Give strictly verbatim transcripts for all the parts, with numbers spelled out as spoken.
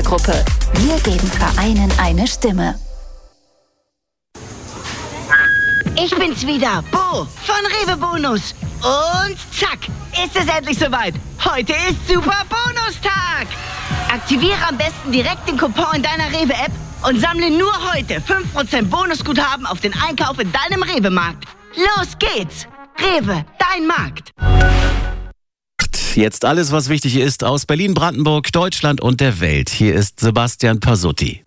Gruppe. Wir geben Vereinen eine Stimme. Ich bin's wieder, Bo von Rewe Bonus. Und zack, ist es endlich soweit. Heute ist Super Bonustag. Aktiviere am besten direkt den Coupon in deiner Rewe-App und sammle nur heute fünf Prozent Bonusguthaben auf den Einkauf in deinem Rewe-Markt. Los geht's! Rewe, dein Markt. Jetzt alles, was wichtig ist aus Berlin, Brandenburg, Deutschland und der Welt. Hier ist Sebastian Pasutti.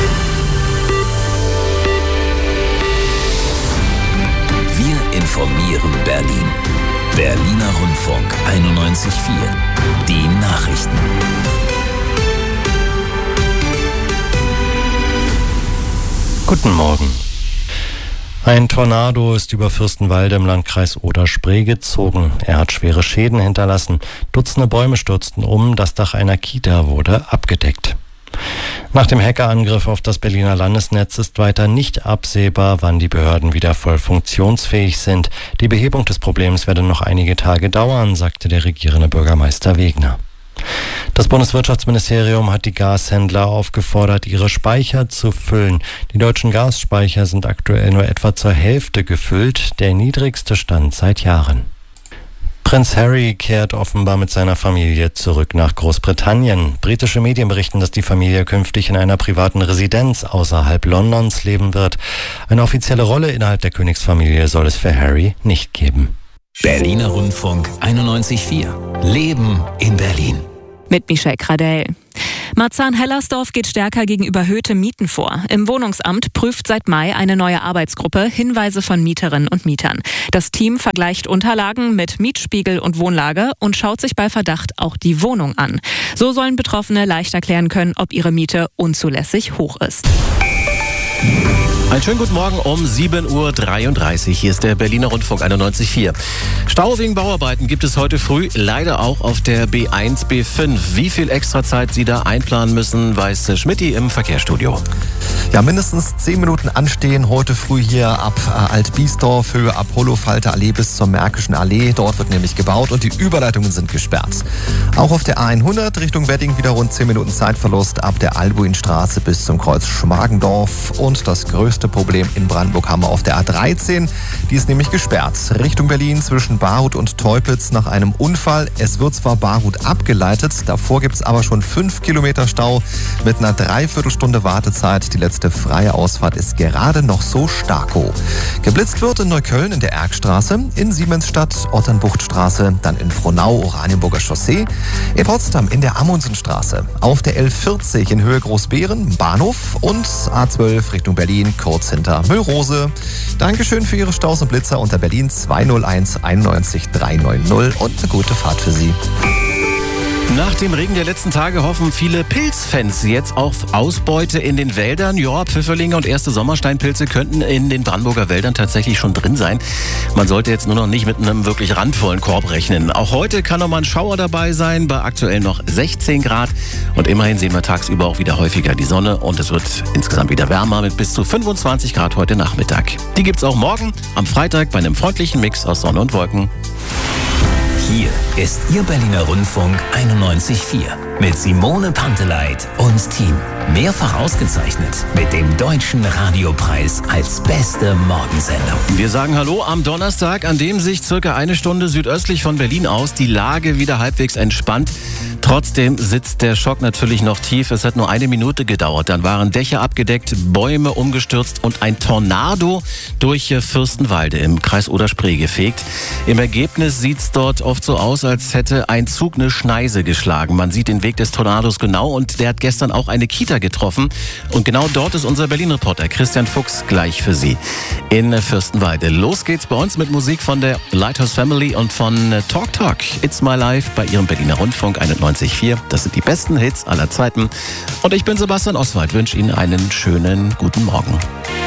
Wir informieren Berlin. Berliner Rundfunk einundneunzig Komma vier. Die Nachrichten. Guten Morgen. Ein Tornado ist über Fürstenwalde im Landkreis Oder-Spree gezogen. Er hat schwere Schäden hinterlassen. Dutzende Bäume stürzten um, das Dach einer Kita wurde abgedeckt. Nach dem Hackerangriff auf das Berliner Landesnetz ist weiter nicht absehbar, wann die Behörden wieder voll funktionsfähig sind. Die Behebung des Problems werde noch einige Tage dauern, sagte der regierende Bürgermeister Wegner. Das Bundeswirtschaftsministerium hat die Gashändler aufgefordert, ihre Speicher zu füllen. Die deutschen Gasspeicher sind aktuell nur etwa zur Hälfte gefüllt, der niedrigste Stand seit Jahren. Prinz Harry kehrt offenbar mit seiner Familie zurück nach Großbritannien. Britische Medien berichten, dass die Familie künftig in einer privaten Residenz außerhalb Londons leben wird. Eine offizielle Rolle innerhalb der Königsfamilie soll es für Harry nicht geben. Berliner Rundfunk einundneunzig Komma vier. Leben in Berlin. Mit Michelle Kradell. Marzahn-Hellersdorf geht stärker gegen überhöhte Mieten vor. Im Wohnungsamt prüft seit Mai eine neue Arbeitsgruppe Hinweise von Mieterinnen und Mietern. Das Team vergleicht Unterlagen mit Mietspiegel und Wohnlage und schaut sich bei Verdacht auch die Wohnung an. So sollen Betroffene leicht erklären können, ob ihre Miete unzulässig hoch ist. Einen schönen guten Morgen um sieben Uhr dreiunddreißig. Hier ist der Berliner Rundfunk einundneunzig Komma vier. Stau wegen Bauarbeiten gibt es heute früh leider auch auf der B eins, B fünf. Wie viel Extrazeit Sie da einplanen müssen, weiß Schmidti im Verkehrsstudio. Ja, mindestens zehn Minuten anstehen heute früh hier ab äh, Alt-Biesdorf, Höhe Apollo-Falter-Allee bis zur Märkischen Allee. Dort wird nämlich gebaut und die Überleitungen sind gesperrt. Auch auf der A hundert Richtung Wedding wieder rund zehn Minuten Zeitverlust ab der Albuinstraße bis zum Kreuz Schmargendorf. Und das größte Problem in Brandenburg haben wir auf der A dreizehn. Die ist nämlich gesperrt. Richtung Berlin zwischen Barut und Teupitz nach einem Unfall. Es wird zwar Barut abgeleitet, davor gibt es aber schon fünf Kilometer Stau mit einer Dreiviertelstunde Wartezeit. Die letzte freie Ausfahrt ist gerade noch so starko. Geblitzt wird in Neukölln in der Erkstraße, in Siemensstadt, Otternbuchtstraße, dann in Frohnau, Oranienburger Chaussee, in Potsdam in der Amundsenstraße, auf der L vierzig in Höhe Großbeeren, Bahnhof und A zwölf Richtung Berlin, kurz hinter Müllrose. Dankeschön für Ihre Staus und Blitzer unter Berlin zwei null eins einundneunzig dreihundertneunzig und eine gute Fahrt für Sie. Nach dem Regen der letzten Tage hoffen viele Pilzfans jetzt auf Ausbeute in den Wäldern. Ja, Pfifferlinge und erste Sommersteinpilze könnten in den Brandenburger Wäldern tatsächlich schon drin sein. Man sollte jetzt nur noch nicht mit einem wirklich randvollen Korb rechnen. Auch heute kann noch mal ein Schauer dabei sein, bei aktuell noch sechzehn Grad. Und immerhin sehen wir tagsüber auch wieder häufiger die Sonne. Und es wird insgesamt wieder wärmer mit bis zu fünfundzwanzig Grad heute Nachmittag. Die gibt's auch morgen am Freitag bei einem freundlichen Mix aus Sonne und Wolken. Hier ist Ihr Berliner Rundfunk einundneunzig Komma vier mit Simone Panteleit und Team. Mehrfach ausgezeichnet mit dem Deutschen Radiopreis als beste Morgensendung. Wir sagen Hallo am Donnerstag, an dem sich circa eine Stunde südöstlich von Berlin aus die Lage wieder halbwegs entspannt. Trotzdem sitzt der Schock natürlich noch tief. Es hat nur eine Minute gedauert. Dann waren Dächer abgedeckt, Bäume umgestürzt und ein Tornado durch Fürstenwalde im Kreis Oder-Spree gefegt. Im Ergebnis sieht es dort oft so aus, als hätte ein Zug eine Schneise geschlagen. Man sieht den Weg des Tornados genau und der hat gestern auch eine Kita getroffen. Und genau dort ist unser Berlin-Reporter Christian Fuchs gleich für Sie in Fürstenwalde. Los geht's bei uns mit Musik von der Lighthouse Family und von Talk Talk. It's My Life bei Ihrem Berliner Rundfunk einundneunzig Komma vier. Das sind die besten Hits aller Zeiten. Und ich bin Sebastian Oswald, wünsche Ihnen einen schönen guten Morgen.